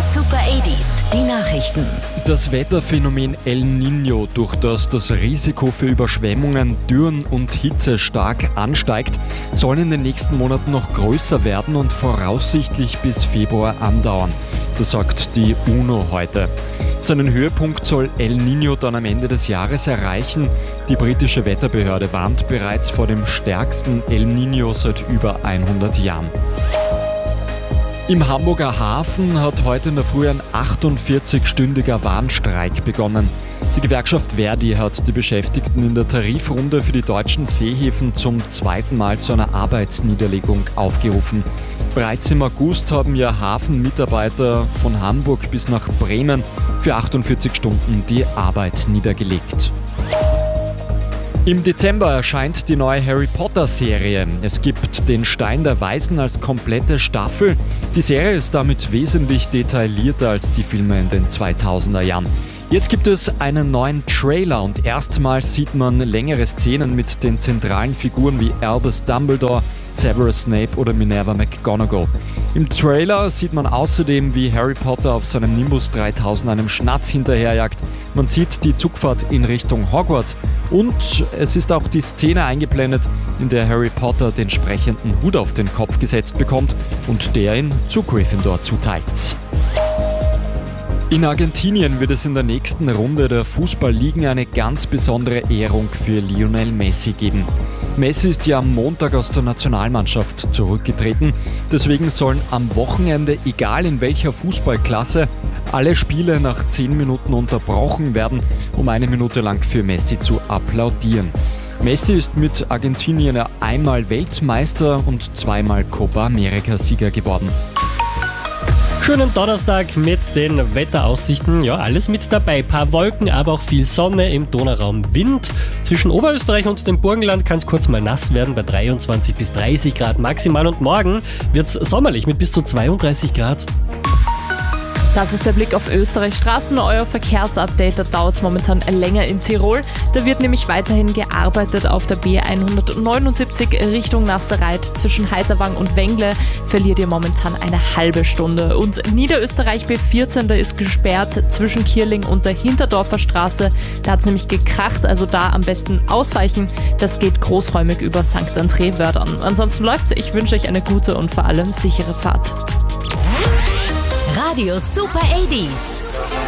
Super 80s, die Nachrichten. Das Wetterphänomen El Niño, durch das das Risiko für Überschwemmungen, Dürren und Hitze stark ansteigt, soll in den nächsten Monaten noch größer werden und voraussichtlich bis Februar andauern. Das sagt die UNO heute. Seinen Höhepunkt soll El Niño dann am Ende des Jahres erreichen. Die britische Wetterbehörde warnt bereits vor dem stärksten El Niño seit über 100 Jahren. Im Hamburger Hafen hat heute in der Früh ein 48-stündiger Warnstreik begonnen. Die Gewerkschaft Verdi hat die Beschäftigten in der Tarifrunde für die deutschen Seehäfen zum zweiten Mal zu einer Arbeitsniederlegung aufgerufen. Bereits im August haben ja Hafenmitarbeiter von Hamburg bis nach Bremen für 48 Stunden die Arbeit niedergelegt. Im Dezember erscheint die neue Harry Potter-Serie. Es gibt den Stein der Weisen als komplette Staffel. Die Serie ist damit wesentlich detaillierter als die Filme in den 2000er Jahren. Jetzt gibt es einen neuen Trailer und erstmals sieht man längere Szenen mit den zentralen Figuren wie Albus Dumbledore, Severus Snape oder Minerva McGonagall. Im Trailer sieht man außerdem, wie Harry Potter auf seinem Nimbus 3000 einem Schnatz hinterherjagt. Man sieht die Zugfahrt in Richtung Hogwarts und es ist auch die Szene eingeblendet, in der Harry Potter den sprechenden Hut auf den Kopf gesetzt bekommt und der ihn zu Gryffindor zuteilt. In Argentinien wird es in der nächsten Runde der Fußballligen eine ganz besondere Ehrung für Lionel Messi geben. Messi ist ja am Montag aus der Nationalmannschaft zurückgetreten. Deswegen sollen am Wochenende, egal in welcher Fußballklasse, alle Spiele nach 10 Minuten unterbrochen werden, um 1 Minute lang für Messi zu applaudieren. Messi ist mit Argentinien einmal Weltmeister und 2-mal Copa America-Sieger geworden. Schönen Donnerstag mit den Wetteraussichten. Ja, alles mit dabei. Paar Wolken, aber auch viel Sonne, im Donauraum Wind. Zwischen Oberösterreich und dem Burgenland kann es kurz mal nass werden bei 23 bis 30 Grad maximal. Und morgen wird es sommerlich mit bis zu 32 Grad. Das ist der Blick auf Österreichs Straßen, euer Verkehrsupdate. Da dauert es momentan länger in Tirol. Da wird nämlich weiterhin gearbeitet auf der B179 Richtung Nasserreit. Zwischen Heiterwang und Wengle verliert ihr momentan eine halbe Stunde. Und Niederösterreich B14, da ist gesperrt zwischen Kierling und der Hinterdorfer Straße. Da hat es nämlich gekracht, also da am besten ausweichen. Das geht großräumig über St. André-Wördern. Ansonsten läuft's. Ich wünsche euch eine gute und vor allem sichere Fahrt. Radio Super 80s.